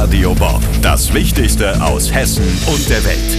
Radio Bob. Das Wichtigste aus Hessen und der Welt.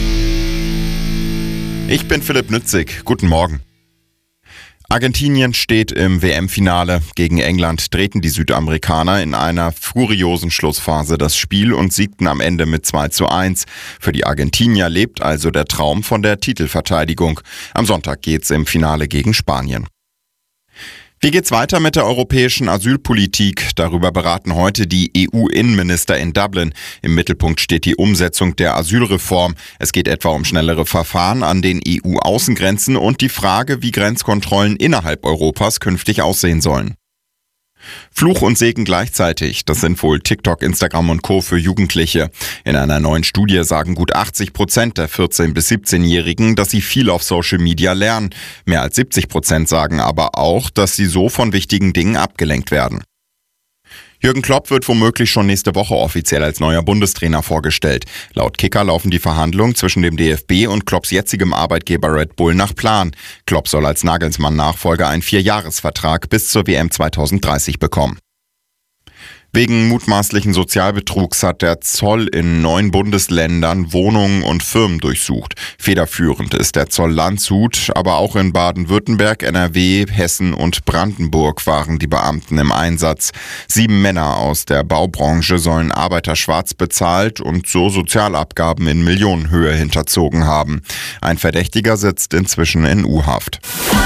Ich bin Philipp Nützig. Guten Morgen. Argentinien steht im WM-Finale. Gegen England drehten die Südamerikaner in einer furiosen Schlussphase das Spiel und siegten am Ende mit 2:1. Für die Argentinier lebt also der Traum von der Titelverteidigung. Am Sonntag geht's im Finale gegen Spanien. Wie geht's weiter mit der europäischen Asylpolitik? Darüber beraten heute die EU-Innenminister in Dublin. Im Mittelpunkt steht die Umsetzung der Asylreform. Es geht etwa um schnellere Verfahren an den EU-Außengrenzen und die Frage, wie Grenzkontrollen innerhalb Europas künftig aussehen sollen. Fluch und Segen gleichzeitig, das sind wohl TikTok, Instagram und Co. für Jugendliche. In einer neuen Studie sagen gut 80% der 14- bis 17-Jährigen, dass sie viel auf Social Media lernen. Mehr als 70% sagen aber auch, dass sie so von wichtigen Dingen abgelenkt werden. Jürgen Klopp wird womöglich schon nächste Woche offiziell als neuer Bundestrainer vorgestellt. Laut Kicker laufen die Verhandlungen zwischen dem DFB und Klopps jetzigem Arbeitgeber Red Bull nach Plan. Klopp soll als Nagelsmann-Nachfolger einen 4-Jahres-Vertrag bis zur WM 2030 bekommen. Wegen mutmaßlichen Sozialbetrugs hat der Zoll in 9 Bundesländern Wohnungen und Firmen durchsucht. Federführend ist der Zoll Landshut, aber auch in Baden-Württemberg, NRW, Hessen und Brandenburg waren die Beamten im Einsatz. 7 Männer aus der Baubranche sollen Arbeiter schwarz bezahlt und so Sozialabgaben in Millionenhöhe hinterzogen haben. Ein Verdächtiger sitzt inzwischen in U-Haft.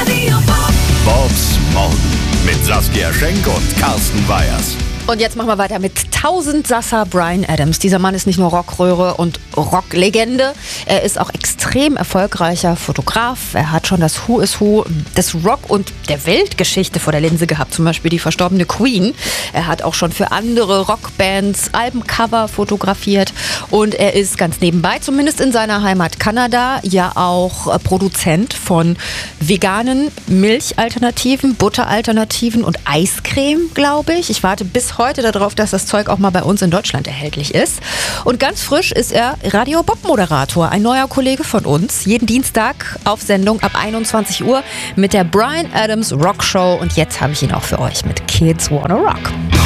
Bobs Morgen mit Saskia Schenk und Carsten Weyers. Und jetzt machen wir weiter mit Tausendsasser Bryan Adams. Dieser Mann ist nicht nur Rockröhre und Rocklegende, er ist auch extrem erfolgreicher Fotograf. Er hat schon das Who is Who des Rock- und der Weltgeschichte vor der Linse gehabt, zum Beispiel die verstorbene Queen. Er hat auch schon für andere Rockbands Albencover fotografiert und er ist ganz nebenbei, zumindest in seiner Heimat Kanada, ja auch Produzent von veganen Milchalternativen, Butteralternativen und Eiscreme, glaube ich. Ich warte bis heute darauf, dass das Zeug auch mal bei uns in Deutschland erhältlich ist. Und ganz frisch ist er Radio Bob-Moderator, ein neuer Kollege von uns. Jeden Dienstag auf Sendung ab 21 Uhr mit der Bryan Adams Rock Show. Und jetzt habe ich ihn auch für euch mit Kids Wanna Rock.